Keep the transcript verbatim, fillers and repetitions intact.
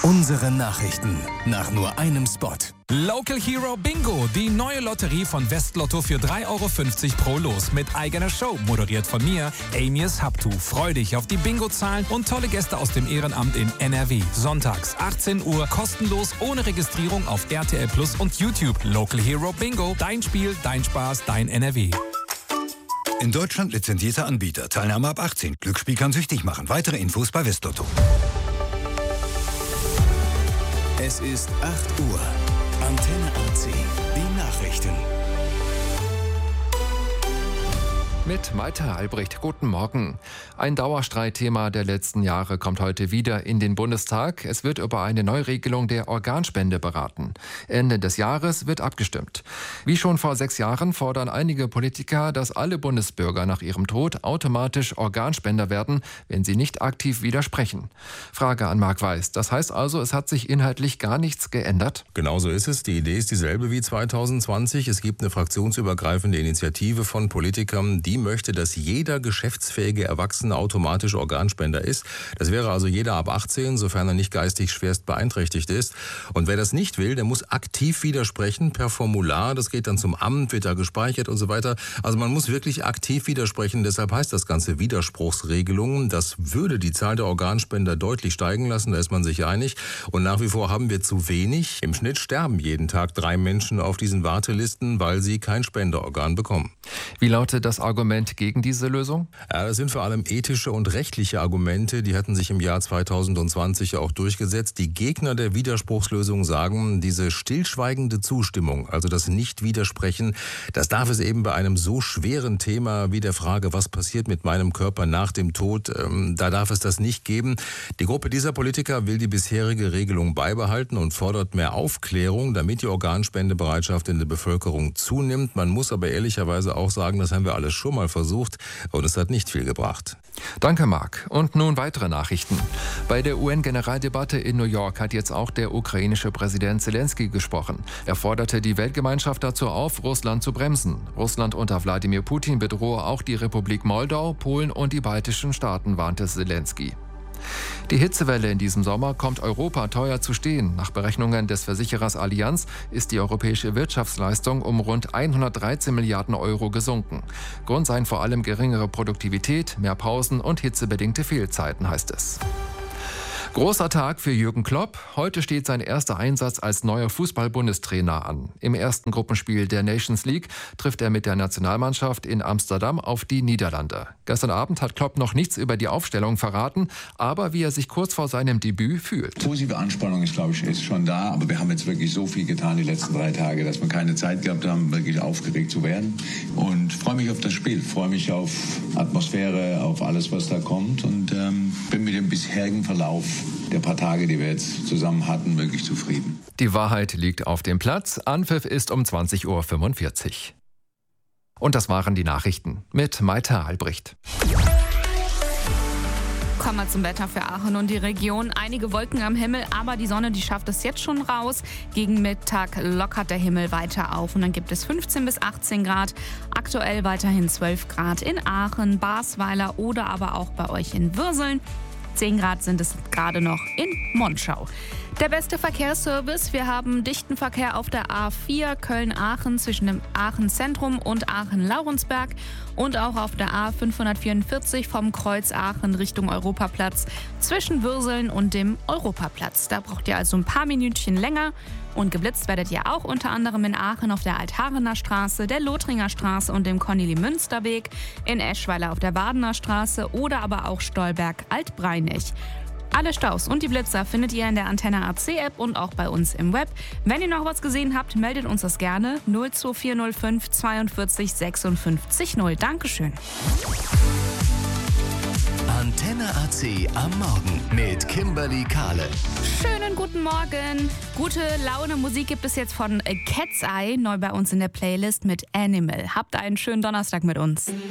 Unsere Nachrichten nach nur einem Spot. Local Hero Bingo, die neue Lotterie von Westlotto für drei Euro fünfzig pro Los mit eigener Show, moderiert von mir, Amias Habtu. Freu dich auf die Bingo-Zahlen und tolle Gäste aus dem Ehrenamt in N R W. Sonntags achtzehn Uhr, kostenlos, ohne Registrierung auf R T L Plus und YouTube. Local Hero Bingo, dein Spiel, dein Spaß, dein N R W. In Deutschland lizenzierter Anbieter. Teilnahme ab achtzehn. Glücksspiel kann süchtig machen. Weitere Infos bei Westlotto. Es ist acht Uhr. Antenne A C. Die Nachrichten. Mit Malte Albrecht. Guten Morgen. Ein Dauerstreitthema der letzten Jahre kommt heute wieder in den Bundestag. Es wird über eine Neuregelung der Organspende beraten. Ende des Jahres wird abgestimmt. Wie schon vor sechs Jahren fordern einige Politiker, dass alle Bundesbürger nach ihrem Tod automatisch Organspender werden, wenn sie nicht aktiv widersprechen. Frage an Marc Weiß. Das heißt also, es hat sich inhaltlich gar nichts geändert? Genau so ist es. Die Idee ist dieselbe wie zwanzig zwanzig. Es gibt eine fraktionsübergreifende Initiative von Politikern, die Die möchte, dass jeder geschäftsfähige Erwachsene automatisch Organspender ist. Das wäre also jeder ab achtzehn, sofern er nicht geistig schwerst beeinträchtigt ist. Und wer das nicht will, der muss aktiv widersprechen per Formular. Das geht dann zum Amt, wird da gespeichert und so weiter. Also man muss wirklich aktiv widersprechen. Deshalb heißt das Ganze Widerspruchsregelungen. Das würde die Zahl der Organspender deutlich steigen lassen. Da ist man sich einig. Und nach wie vor haben wir zu wenig. Im Schnitt sterben jeden Tag drei Menschen auf diesen Wartelisten, weil sie kein Spenderorgan bekommen. Wie lautet das Argument gegen diese Lösung? Ja, das sind vor allem ethische und rechtliche Argumente. Die hatten sich im Jahr zwanzig zwanzig auch durchgesetzt. Die Gegner der Widerspruchslösung sagen, diese stillschweigende Zustimmung, also das Nicht-Widersprechen, das darf es eben bei einem so schweren Thema wie der Frage, was passiert mit meinem Körper nach dem Tod, ähm, da darf es das nicht geben. Die Gruppe dieser Politiker will die bisherige Regelung beibehalten und fordert mehr Aufklärung, damit die Organspendebereitschaft in der Bevölkerung zunimmt. Man muss aber ehrlicherweise auch sagen, das haben wir alles schon mal versucht und es hat nicht viel gebracht. Danke, Marc. Und nun weitere Nachrichten. Bei der U N-Generaldebatte in New York hat jetzt auch der ukrainische Präsident Zelensky gesprochen. Er forderte die Weltgemeinschaft dazu auf, Russland zu bremsen. Russland unter Wladimir Putin bedrohe auch die Republik Moldau, Polen und die baltischen Staaten, warnte Zelensky. Die Hitzewelle in diesem Sommer kommt Europa teuer zu stehen. Nach Berechnungen des Versicherers Allianz ist die europäische Wirtschaftsleistung um rund hundertdreizehn Milliarden Euro gesunken. Grund seien vor allem geringere Produktivität, mehr Pausen und hitzebedingte Fehlzeiten, heißt es. Großer Tag für Jürgen Klopp. Heute steht sein erster Einsatz als neuer Fußball-Bundestrainer an. Im ersten Gruppenspiel der Nations League trifft er mit der Nationalmannschaft in Amsterdam auf die Niederlande. Gestern Abend hat Klopp noch nichts über die Aufstellung verraten, aber wie er sich kurz vor seinem Debüt fühlt. Positive Anspannung ist, glaube ich, ist schon da. Aber wir haben jetzt wirklich so viel getan die letzten drei Tage, dass wir keine Zeit gehabt haben, wirklich aufgeregt zu werden. Und freue mich auf das Spiel, freue mich auf Atmosphäre, auf alles, was da kommt. Und ähm, bin mit dem bisherigen Verlauf der paar Tage, die wir jetzt zusammen hatten, wirklich zufrieden. Die Wahrheit liegt auf dem Platz. Anpfiff ist um zwanzig Uhr fünfundvierzig. Und das waren die Nachrichten mit Malte Albrecht. Kommen wir zum Wetter für Aachen und die Region. Einige Wolken am Himmel, aber die Sonne, die schafft es jetzt schon raus. Gegen Mittag lockert der Himmel weiter auf und dann gibt es fünfzehn bis achtzehn Grad. Aktuell weiterhin zwölf Grad in Aachen, Basweiler oder aber auch bei euch in Würseln. zehn Grad sind es gerade noch in Monschau. Der beste Verkehrsservice. Wir haben dichten Verkehr auf der A vier Köln-Aachen zwischen dem Aachen-Zentrum und Aachen-Laurensberg und auch auf der A fünfhundertvierundvierzig vom Kreuz Aachen Richtung Europaplatz zwischen Würseln und dem Europaplatz. Da braucht ihr also ein paar Minütchen länger. Und geblitzt werdet ihr auch unter anderem in Aachen auf der Altharener Straße, der Lothringer Straße und dem Cornelie-Münster-Weg, in Eschweiler auf der Badener Straße oder aber auch Stolberg-Altbreinig. Alle Staus und die Blitzer findet ihr in der Antenne A C App und auch bei uns im Web. Wenn ihr noch was gesehen habt, meldet uns das gerne. null zwei vier null fünf zweiundvierzig sechsundfünfzig null. Dankeschön. Antenne A C am Morgen mit Kimberly Kahle. Schönen guten Morgen. Gute Laune Musik gibt es jetzt von Cat's Eye, neu bei uns in der Playlist mit Animal. Habt einen schönen Donnerstag mit uns.